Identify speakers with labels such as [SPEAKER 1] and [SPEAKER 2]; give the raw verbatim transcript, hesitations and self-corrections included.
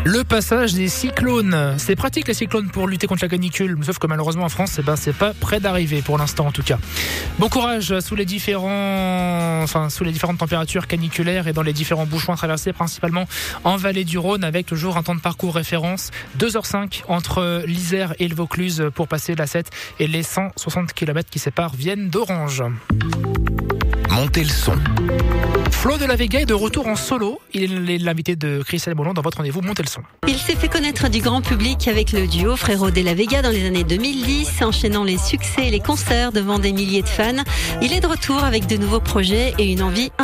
[SPEAKER 1] Le passage des cyclones. C'est pratique les cyclones pour lutter contre la canicule, sauf que malheureusement en France, eh ben, c'est pas près d'arriver pour l'instant en tout cas. Bon courage sous les différents, enfin sous les différentes températures caniculaires et dans les différents bouchons à traverser, principalement en vallée du Rhône, avec toujours un temps de parcours référence deux heures cinq entre l'Isère et le Vaucluse pour passer la Sept et les cent soixante kilomètres qui séparent Vienne d'Orange.
[SPEAKER 2] Montez le son.
[SPEAKER 1] Flo de la Vega est de retour en solo. Il est l'invité de Christelle Mollon dans votre rendez-vous Montez le son.
[SPEAKER 3] Il s'est fait connaître du grand public avec le duo Frérot de la Vega dans les années deux mille dix, enchaînant les succès et les concerts devant des milliers de fans. Il est de retour avec de nouveaux projets et une envie